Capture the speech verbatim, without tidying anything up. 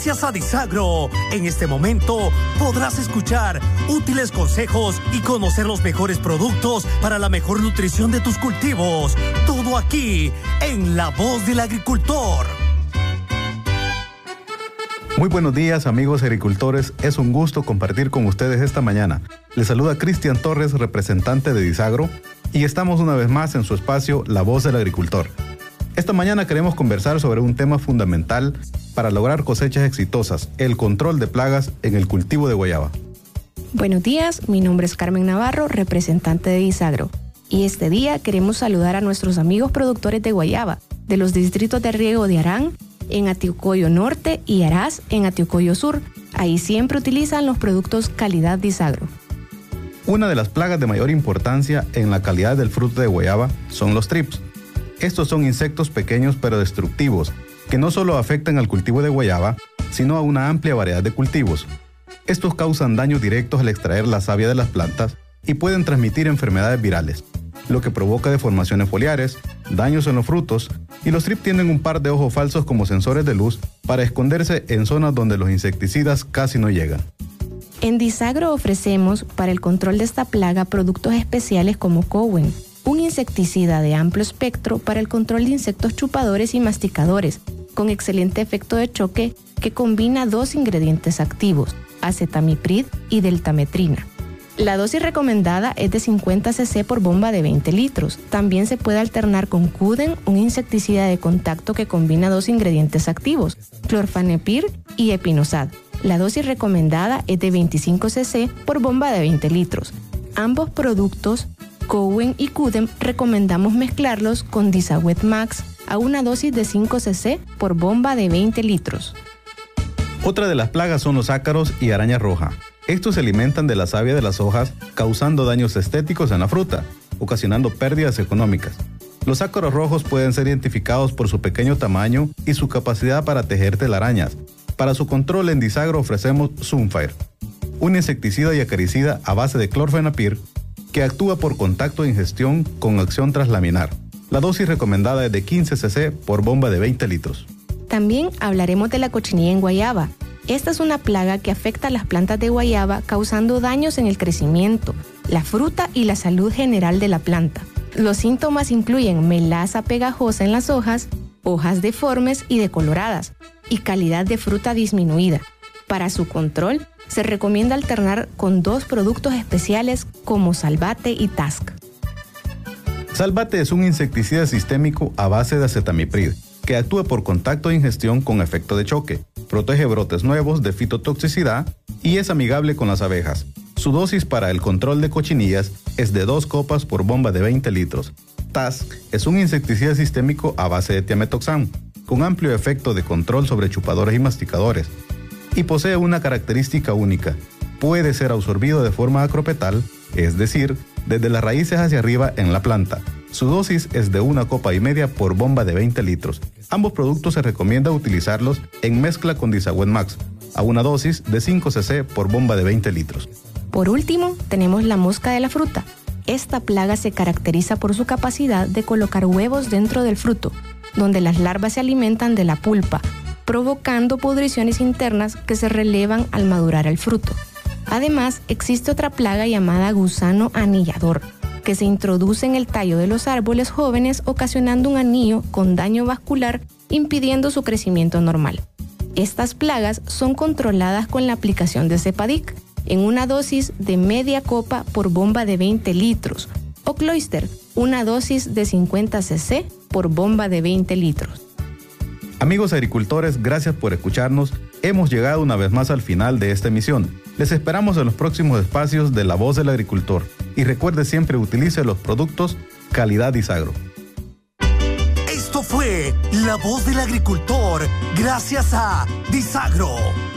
Gracias a Disagro, en este momento podrás escuchar útiles consejos y conocer los mejores productos para la mejor nutrición de tus cultivos. Todo aquí, en La Voz del Agricultor. Muy buenos días, amigos agricultores. Es un gusto compartir con ustedes esta mañana. Les saluda Cristian Torres, representante de Disagro, y estamos una vez más en su espacio La Voz del Agricultor. Esta mañana queremos conversar sobre un tema fundamental para lograr cosechas exitosas: el control de plagas en el cultivo de guayaba. Buenos días, mi nombre es Carmen Navarro, representante de Disagro. Y este día queremos saludar a nuestros amigos productores de guayaba, de los distritos de riego de Arán, en Atiucoyo Norte, y Araz, en Atiucoyo Sur. Ahí siempre utilizan los productos calidad Disagro. Una de las plagas de mayor importancia en la calidad del fruto de guayaba son los thrips. Estos son insectos pequeños pero destructivos, que no solo afectan al cultivo de guayaba, sino a una amplia variedad de cultivos. Estos causan daños directos al extraer la savia de las plantas y pueden transmitir enfermedades virales, lo que provoca deformaciones foliares, daños en los frutos, y los thrips tienen un par de ojos falsos como sensores de luz para esconderse en zonas donde los insecticidas casi no llegan. En Disagro ofrecemos para el control de esta plaga productos especiales como Cowen, un insecticida de amplio espectro para el control de insectos chupadores y masticadores, con excelente efecto de choque que combina dos ingredientes activos, acetamiprid y deltametrina. La dosis recomendada es de cincuenta cc por bomba de veinte litros. También se puede alternar con Cuden, un insecticida de contacto que combina dos ingredientes activos, clorfanepir y epinosad. La dosis recomendada es de veinticinco cc por bomba de veinte litros. Ambos productos, Cowen y Cuden, recomendamos mezclarlos con Disawet Max a una dosis de cinco cc por bomba de veinte litros. Otra de las plagas son los ácaros y araña roja. Estos se alimentan de la savia de las hojas, causando daños estéticos en la fruta, ocasionando pérdidas económicas. Los ácaros rojos pueden ser identificados por su pequeño tamaño y su capacidad para tejer telarañas. Para su control, en Disagro ofrecemos Sunfire, un insecticida y acaricida a base de clorfenapir que actúa por contacto de ingestión con acción translaminar. La dosis recomendada es de quince cc por bomba de veinte litros. También hablaremos de la cochinilla en guayaba. Esta es una plaga que afecta a las plantas de guayaba, causando daños en el crecimiento, la fruta y la salud general de la planta. Los síntomas incluyen melaza pegajosa en las hojas, hojas deformes y decoloradas, y calidad de fruta disminuida. Para su control, se recomienda alternar con dos productos especiales como Salvate y Task. Salvate es un insecticida sistémico a base de acetamiprid, que actúa por contacto de ingestión con efecto de choque, protege brotes nuevos de fitotoxicidad y es amigable con las abejas. Su dosis para el control de cochinillas es de dos copas por bomba de veinte litros. Task es un insecticida sistémico a base de tiametoxam, con amplio efecto de control sobre chupadores y masticadores, y posee una característica única: puede ser absorbido de forma acropetal, es decir, desde las raíces hacia arriba en la planta. Su dosis es de una copa y media por bomba de veinte litros. Ambos productos se recomienda utilizarlos en mezcla con Disawet Max, a una dosis de cinco cc por bomba de veinte litros. Por último, tenemos la mosca de la fruta. Esta plaga se caracteriza por su capacidad de colocar huevos dentro del fruto, donde las larvas se alimentan de la pulpa, provocando pudriciones internas que se relevan al madurar el fruto. Además, existe otra plaga llamada gusano anillador, que se introduce en el tallo de los árboles jóvenes, ocasionando un anillo con daño vascular, impidiendo su crecimiento normal. Estas plagas son controladas con la aplicación de Cepadic en una dosis de media copa por bomba de veinte litros, o Cloyster, una dosis de cincuenta cc por bomba de veinte litros. Amigos agricultores, gracias por escucharnos. Hemos llegado una vez más al final de esta emisión. Les esperamos en los próximos espacios de La Voz del Agricultor. Y recuerde, siempre utilice los productos calidad Disagro. Esto fue La Voz del Agricultor, gracias a Disagro.